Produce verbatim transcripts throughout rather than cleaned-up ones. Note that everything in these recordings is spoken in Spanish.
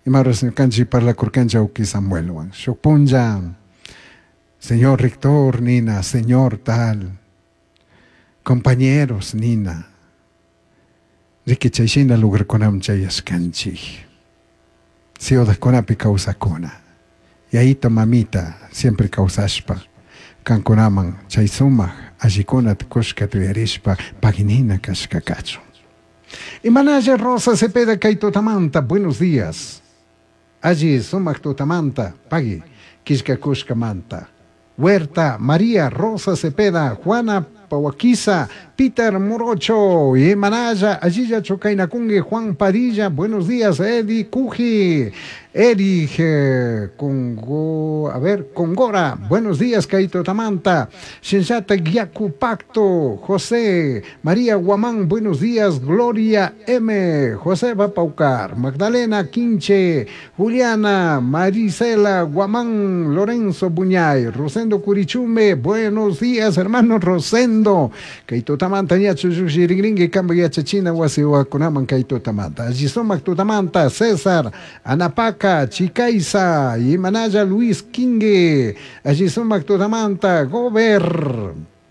Y más canchi para la curcancha uki Samuel wan. Shopunja, señor rector, nina, señor tal, compañeros, nina. Riki chayshina lugar konam chayas canchi. Si odas konapi causacona. Y ahí to mamita siempre causashpa. Kankunaman chay sumaj allikuna tukushka tuyarishpa paginina kashkakacho. Y Manaya Rosa Cepeda Kaitotamanta, buenos días. Allí sumaj tutamanta, pagi, kishkakushka manta. Huerta, María Rosa Cepeda, Juana Pahuaquiza, Peter Morocho, y Manaya, Ajiya Chocainakungue, Juan Padilla, buenos días, Eddie Cuji, Eric eh, Congo, a ver, Congora, buenos días, Caito Tamanta, Shinshata Giacu Pacto, José, María Guamán, buenos días, Gloria M, José Bapaucar, Magdalena Quinche, Juliana, Marisela Guamán, Lorenzo Buñay, Rosendo Curichume, buenos días, hermano Rosendo, Caito Tamanta, Yachu Shirigringue, Cambia Chachina, Wasiwa, Kunaman, Caito Tamanta, Ajisomac Tutamanta, César, Anapaca, Chicaiza, y Manaya Luis Kingue, Ajisomac Tutamanta, Gober,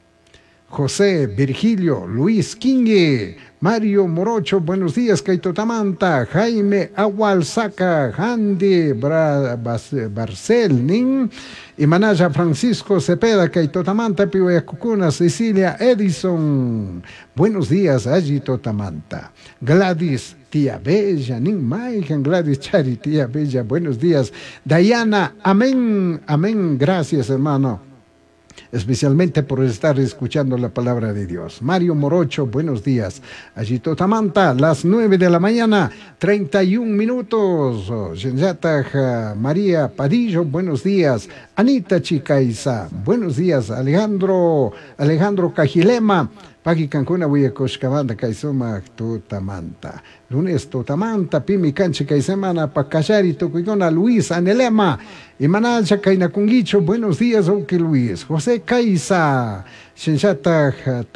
José Virgilio, Luis Kingue, Mario Morocho, buenos días, Kaitotamanta, Jaime Agualsaca, Handy Bra, Bas, Barcel, Nin, y Manaya Francisco Cepeda, Kaitotamanta, Pihuacucuna, Cecilia Edison, buenos días, Agitotamanta, Gladys, Tía Bella, Nin Maijan, Gladys Chari, Tía Bella, buenos días, Dayana, amén, amén, gracias, hermano. Especialmente por estar escuchando la palabra de Dios. Mario Morocho, buenos días. Agitotamanta, las nueve de la mañana, treinta y un minutos. Shenjata María Padillo, buenos días. Anita Chicaiza, buenos días. Alejandro, Alejandro Cajilema, Pagi Cancuna, Huyacoshcavanda, Kaisoma, Tutamanta. Lunes Tutamanta, Pimi Canche, Kaisemana, Pacachari, Tocuigona, Luis, Anelema, y Manacha, Kainakungicho, buenos días, Oki Luis, José Caiza, Shenshata,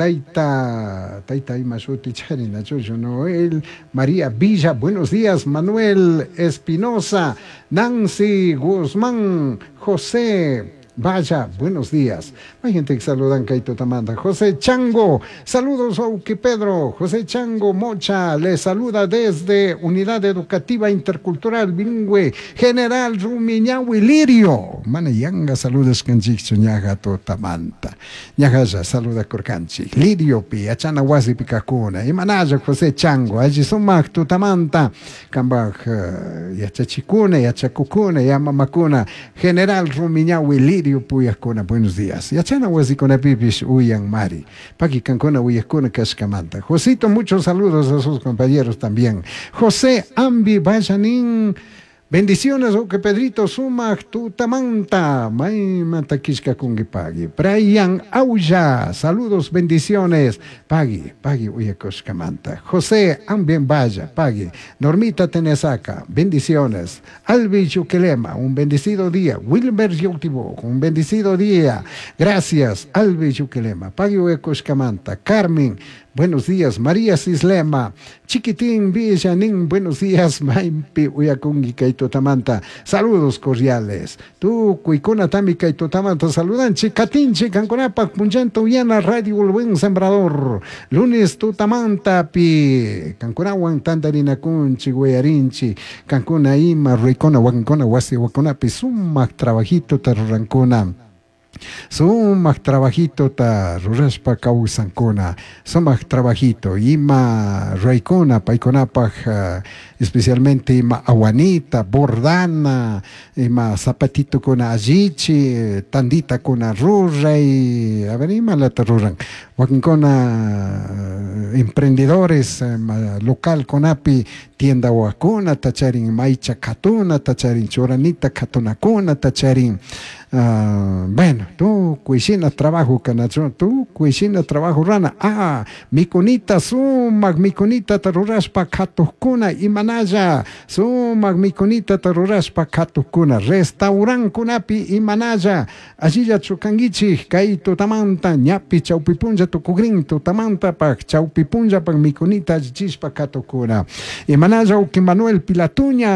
Taita, Taita y Mashuti Charina, Jojo Noel, María Villa, buenos días, Manuel Espinosa, Nancy Guzmán, José. Vaya, buenos días. Hay gente que saludan Caito Tamanta. José Chango, saludos Auque Pedro. José Chango Mocha le saluda desde Unidad Educativa Intercultural Bilingüe General Rumiñahui Lirio. Manayanga, saludos Canchicho Ñaga Totamanta. Ñaga saluda Corcanchi. Lirio Pi, Achana Wasi Picacuna. Y Manaya José Chango, allí son Mac Totamanta. Cambaj, Yachachicuna, Yachacucuna, Yamamacuna. General Rumiñahui Lirio. Puyacona, buenos días. Yachana Huasicona Pipish Uyan Mari. Paqui Cancona Huyacona Cascamanta. Josito, muchos saludos a sus compañeros también. José Ambi Bajanín. Bendiciones, o que Pedrito Suma, Tutamanta, May Mataquisca Kungi Pagui. Brian Auya, saludos, bendiciones. Pagui, Pagui Uyacoscamanta. José Ambien Vaya, Pagui. Normita Tenesaca, bendiciones. Albi Yukelema, un bendecido día. Wilber Yautibo, un bendecido día. Gracias, Albi Yukelema. Pagui Uyacoscamanta. Carmen. Buenos días, María Cislema, Chiquitín Villanín, buenos días, Maimpi Uyakungi Kaitotamanta, saludos cordiales. Tú, Cuicona Tami Kaitotamanta, saludan, Chicatín, Chicanconapac, Punchento, Uyana, Radio El Buen Sembrador, lunes Tutamanta, Pi, Cancunawan, Tantarina Cunchi, Guayarinchi, Cancuna Ima, Ricona, Huancona, Huasi, Huaconapi, Sumac, Trabajito, Tarrancona. Sumac trabajito ta rurashpa causancona, sumac trabajito, ima raicona, paiconapaj, uh, especialmente ima aguanita, bordana, ima zapatito con ajichi, tandita con arrurra y a ver, ima la tarruran, huancona uh, emprendedores, um, local con api, tienda huacona, tacharin maicha catuna, tacharin choranita catonacona, tacharin. Uh, bueno, tú cuisina trabajo canacho, tú cuisina trabajo rana. Ah, mi conita sumak, mi conita tarurashpa katukuna y manaya, sumak mi conita tarurashpa katukuna, restaurant kunapi y manaya, allí ya chukangichi, kaito tamanta, ñapi chaupipunja tukugrin, tu tamanta pak chaupipunja pak mi conita chispa katukuna. Y manaya uki Manuel Pilatuña.